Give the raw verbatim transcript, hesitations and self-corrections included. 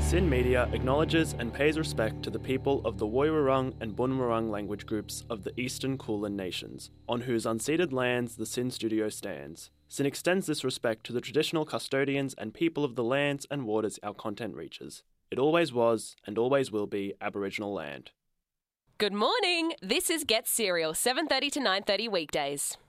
SYN Media acknowledges and pays respect to the people of the Woiwurrung and Bunurong language groups of the Eastern Kulin Nations, on whose unceded lands the SYN studio stands. SYN extends this respect to the traditional custodians and people of the lands and waters our content reaches. It always was and always will be Aboriginal land. Good morning. This is Get Serial, seven thirty to nine thirty weekdays.